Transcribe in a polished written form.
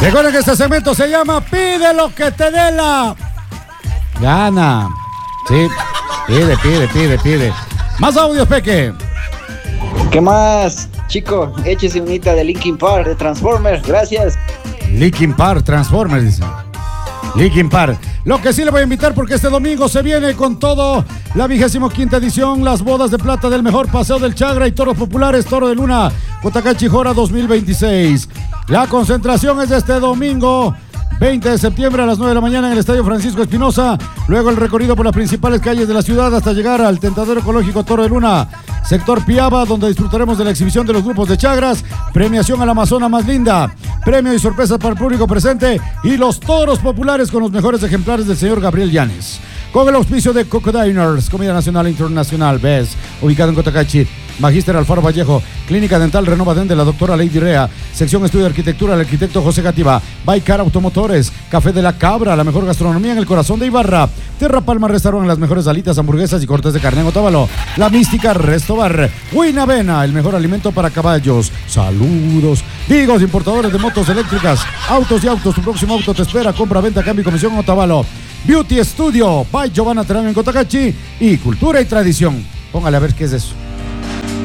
Recuerden que este segmento se llama Pide lo que te dé la gana. Sí, pide. Más audios, Peque. ¿Qué más, chico? Échese unita de Linkin Park, de Transformers, gracias. Linkin Park, Transformers, dice. Linkin Park. Lo que sí le voy a invitar porque este domingo se viene con todo la 25ª edición, las bodas de plata del mejor paseo del Chagra y toros populares, Toro de Luna, Cotacachi Jora 2026. La concentración es de este domingo 20 de septiembre a las 9 de la mañana en el Estadio Francisco Espinosa. Luego el recorrido por las principales calles de la ciudad hasta llegar al tentadero ecológico Toro de Luna, sector Piaba, donde disfrutaremos de la exhibición de los grupos de Chagras, premiación a la Amazona más linda, premio y sorpresas para el público presente y los toros populares con los mejores ejemplares del señor Gabriel Llanes. Con el auspicio de Coco Diners, comida nacional e internacional, BES, ubicado en Cotacachi. Magíster Alfaro Vallejo, Clínica Dental Renovaden de la doctora Lady Rea, sección Estudio de Arquitectura, el arquitecto José Gativa, Baicar Automotores, Café de la Cabra, la mejor gastronomía en el corazón de Ibarra, Terra Palma Restaurant, las mejores alitas, hamburguesas y cortes de carne en Otávalo, La Mística Resto Bar, Huinavena, el mejor alimento para caballos. Saludos. Digos, importadores de motos eléctricas, autos y autos, tu próximo auto te espera, compra, venta, cambio y comisión en Otávalo. Beauty Studio, by Giovanna Terán en Cotacachi y Cultura y Tradición. Póngale a ver qué es eso.